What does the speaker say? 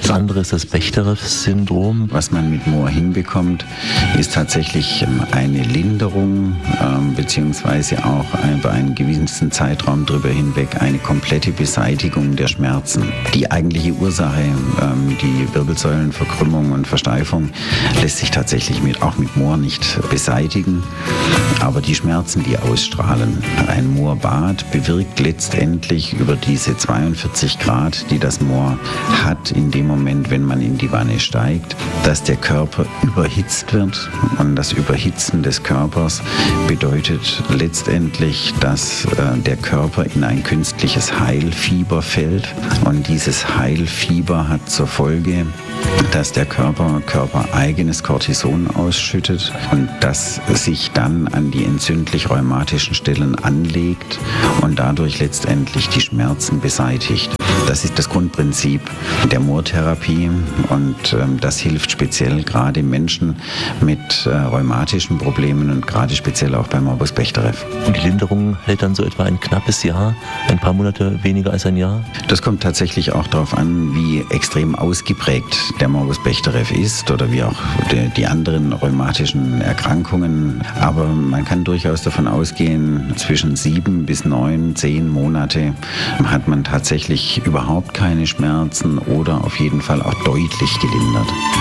Das andere ist das Bechterew-Syndrom. Was man mit Moor hinbekommt, ist tatsächlich eine Linderung beziehungsweise auch über einen gewissen Zeitraum drüber hinweg eine komplette Beseitigung der Schmerzen. Die eigentliche Ursache, die Wirbelsäulenverkrümmung und Versteifung, lässt sich tatsächlich auch mit Moor nicht beseitigen. Aber die Schmerzen, die ausstrahlen, ein Moorbad bewirkt letztendlich über diese 42 Grad, die das Moor hat, in dem Moment, wenn man in die Wanne steigt, dass der Körper überhitzt wird. Und das Überhitzen des Körpers bedeutet letztendlich, dass der Körper in ein künstliches Heilfieber fällt. Und dieses Heilfieber hat zur Folge, dass der Körper eigenes Cortison ausschüttet und das sich dann an die entzündlich-rheumatischen Stellen anlegt und dadurch letztendlich die Schmerzen beseitigt. Das ist das Grundprinzip der Moortherapie und das hilft speziell gerade Menschen mit rheumatischen Problemen und gerade speziell auch bei Morbus Bechterew. Und die Linderung hält dann so etwa ein knappes Jahr, ein paar Monate weniger als ein Jahr? Das kommt tatsächlich auch darauf an, wie extrem ausgeprägt der Morbus Bechterew ist oder wie auch die anderen rheumatischen Erkrankungen. Aber man kann durchaus davon ausgehen, zwischen 7 bis 9, 10 Monate hat man tatsächlich überhaupt keine Schmerzen oder auf jeden Fall auch deutlich gelindert.